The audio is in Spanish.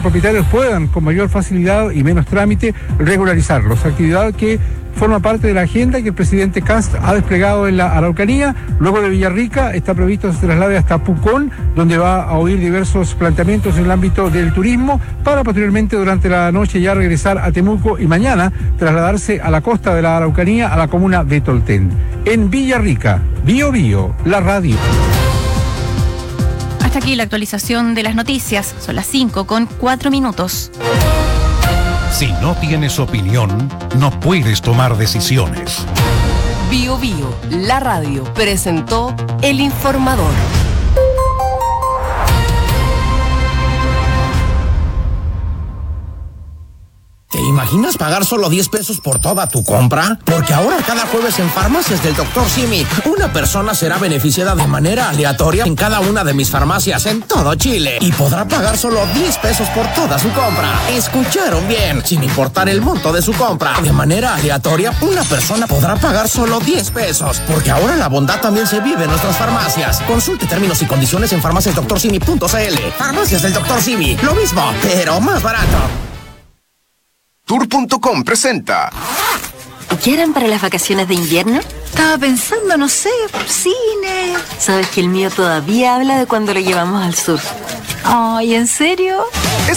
propietarios puedan con mayor facilidad y menos trámite regularizarlos, actividad que forma parte de la agenda que el presidente Kast ha desplegado en la Araucanía. Luego de Villarrica está previsto que se traslade hasta Pucón, donde va a oír diversos planteamientos en el ámbito del turismo, para posteriormente durante la noche ya regresar a Temuco y mañana trasladarse a la costa de la Araucanía, a la comuna de Tolten. En Villarrica, Bío Bío, la radio. Hasta aquí la actualización de las noticias. Son las 5:04. Si no tienes opinión, no puedes tomar decisiones. Bío Bío, la radio, presentó El Informador. ¿Te imaginas pagar solo 10 pesos por toda tu compra? Porque ahora cada jueves en Farmacias del Dr. Simi, una persona será beneficiada de manera aleatoria en cada una de mis farmacias en todo Chile y podrá pagar solo 10 pesos por toda su compra. ¿Escucharon bien? Sin importar el monto de su compra. De manera aleatoria, una persona podrá pagar solo 10 pesos. Porque ahora la bondad también se vive en nuestras farmacias. Consulte términos y condiciones en farmaciasdrsimi.cl. Farmacias del Dr. Simi, lo mismo, pero más barato. Tour.com presenta. ¿Qué harán para las vacaciones de invierno? Estaba pensando, no sé, cine. ¿Sabes que el mío todavía habla de cuando lo llevamos al sur? Ay, ¿en serio?